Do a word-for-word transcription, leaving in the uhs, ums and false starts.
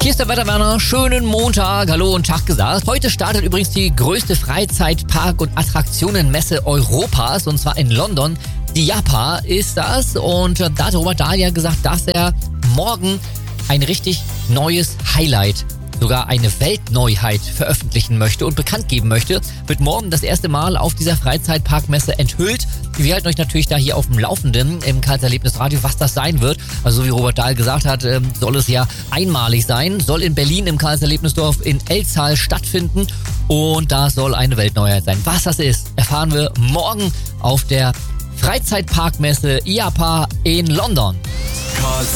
Hier ist der Wetterwerner. Schönen Montag. Hallo und Tag gesagt. Heute startet übrigens die größte Freizeitpark- und Attraktionenmesse Europas, und zwar in London. Die IAAPA ist das, und da hat Robert Dahlia gesagt, dass er morgen ein richtig neues Highlight, sogar eine Weltneuheit veröffentlichen möchte und bekannt geben möchte. Wird morgen das erste Mal auf dieser Freizeitparkmesse enthüllt. Wir halten euch natürlich da hier auf dem Laufenden im Karls Erlebnisradio, was das sein wird. Also so wie Robert Dahl gesagt hat, soll es ja einmalig sein. Soll in Berlin im Karls Erlebnisdorf in Elzal stattfinden. Und da soll eine Weltneuheit sein. Was das ist, erfahren wir morgen auf der Freizeitparkmesse IAAPA in London.